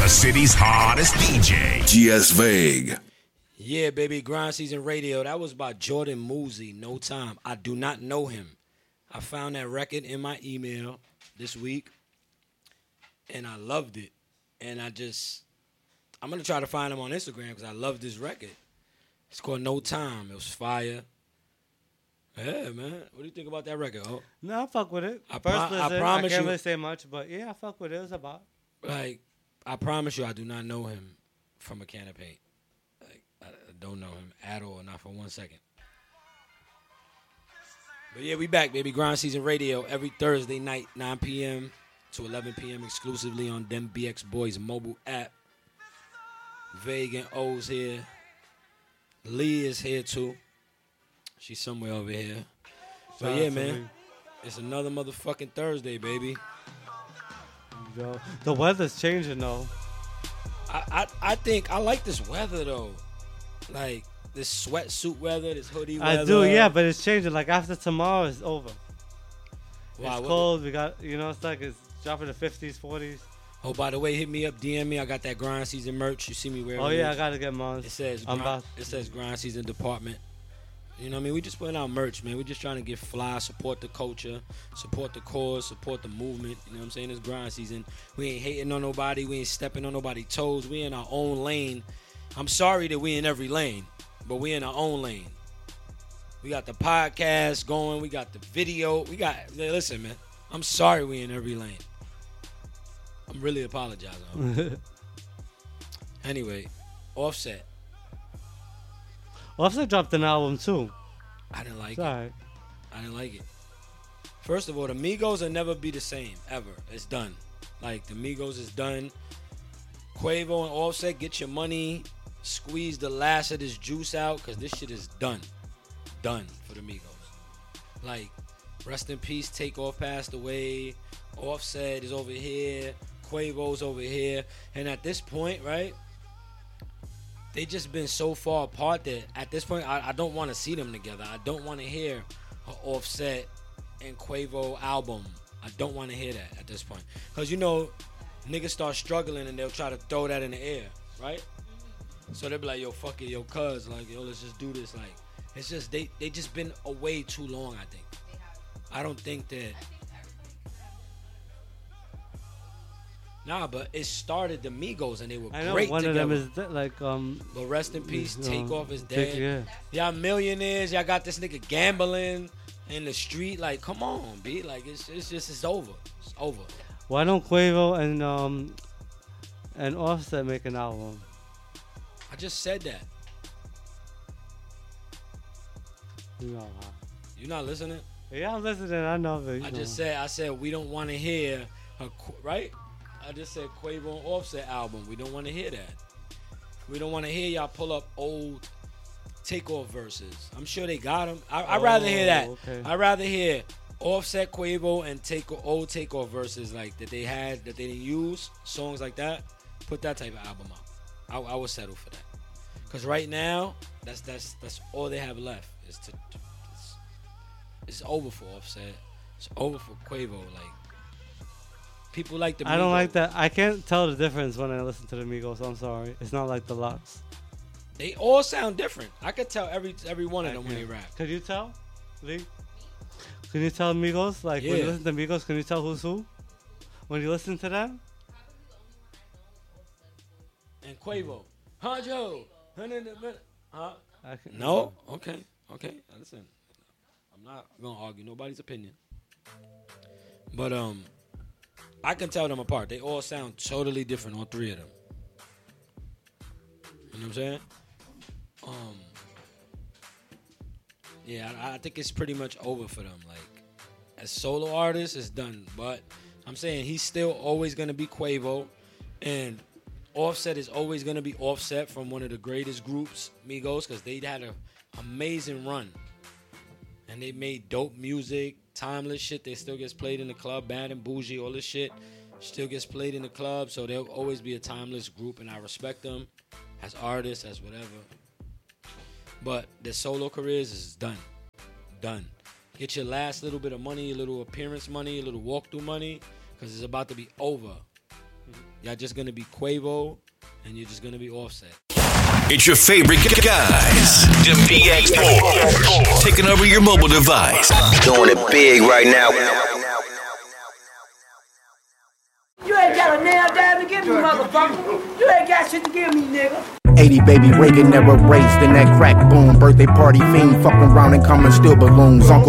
the city's hottest DJ, GS Vague. Yeah, baby, Grind Season Radio. That was by Jordan Moosey, No Time. I do not know him. I found that record in my email this week, and I loved it. And I'm going to try to find him on Instagram because I love this record. It's called No Time. It was fire. Yeah, man. What do you think about that record? Oh, No, I fuck with it. I First promise listen, I can't you- really say much, but yeah, I fuck with it. It was about. like, I promise you I do not know him from a can of paint. Like, I don't know him at all, not for 1 second. But yeah, we back, baby. Grind Season Radio every Thursday night, 9 p.m. to 11 p.m. exclusively on Them BX Boys mobile app. Vague and O's here. Lee is here too. She's somewhere over here. But Shout yeah, out to man. Lee. It's another motherfucking Thursday, baby. Yo, the weather's changing though. I think I like this weather though. Like this sweatsuit weather, this hoodie weather. I do, yeah, but it's changing. Like after tomorrow, it's over. Wow, It's what- cold. We got, it's like it's dropping to 50s, 40s. Oh, by the way, hit me up, DM me. I got that Grind Season merch. You see me wearing Oh it. yeah, I gotta get mine. It says I'm grind, about. it says Grind Season Department. You know what I mean? We just putting out merch, man. We just trying to get fly, support the culture, support the cause, support the movement. You know what I'm saying? It's Grind Season. We ain't hating on nobody. We ain't stepping on nobody's toes. We in our own lane. I'm sorry that we in every lane, but we in our own lane. We got the podcast going. We got the video. Listen, man. I'm sorry we in every lane. I'm really apologizing. Anyway, Offset. Offset dropped an album too. I didn't like It's it. alright. I didn't like it. First of all, the Migos will never be the same, ever. It's done. Like, the Migos is done. Quavo and Offset, get your money. Squeeze the last of this juice out, because this shit is done. Done for the Migos. Like, rest in peace, Takeoff passed away. Offset is over here. Quavo's over here. And at this point, right, they just been so far apart that at this point, I don't want to see them together. I don't want to hear an Offset and Quavo album. I don't want to hear that at this point. Because, niggas start struggling and they'll try to throw that in the air, right? So they'll be like, yo, fuck it, yo, cuz, like, yo, let's just do this. Like, it's just, they just been away too long, I think. I don't think that. Nah, but it started the Migos and they were I know great one together. of them is like But rest in peace, Takeoff is Take- dead. yeah. Y'all millionaires, y'all got this nigga gambling in the street. Like, come on, B. Like, it's over. It's over. Why don't Quavo and Offset make an album? I just said that. You not listening? Yeah, I'm listening. I know, but I said we don't want to hear right? I just said Quavo and Offset album. We don't want to hear that. We don't want to hear y'all pull up old Takeoff verses. I'm sure they got them. I'd rather hear that. Okay. I'd rather hear Offset, Quavo, and old Takeoff verses like that they didn't use, songs like that. Put that type of album out. I would settle for that. Cause right now, that's all they have left. It's over for Offset. It's over for Quavo. Like, people like the Migos. I don't like that. I can't tell the difference when I listen to the Migos. I'm sorry. It's not like the Lots. They all sound different. I could tell every one of them when they rap. Could you tell, Lee? Can you tell Migos? Like when you Yeah. listen to Migos, can you tell who's who? When you listen to them? And Quavo. Huh, Joe? Huh? I No? Okay. Listen, I'm not gonna argue nobody's opinion. But I can tell them apart. They all sound totally different, all three of them. You know what I'm saying? Yeah, I think it's pretty much over for them. Like, as solo artists, it's done. But I'm saying he's still always gonna be Quavo, and Offset is always gonna be Offset from one of the greatest groups, Migos, because they had an amazing run, and they made dope music, timeless shit. They still gets played in the club, Bad and Bougie, all this shit still gets played in the club. So they'll always be a timeless group, and I respect them as artists, as whatever. But their solo careers is done. Get your last little bit of money, your little appearance money, your little walkthrough money, because it's about to be over. Y'all just gonna be Quavo, and you're just gonna be Offset. It's your favorite guys, the PX4, taking over your mobile device. Doing it big right now. You ain't got a nail down to give me, motherfucker. You ain't got shit to give me, nigga. 80 baby Reagan never raced in that crack boom. Birthday party fiend, fucking around and coming still balloons. Uncle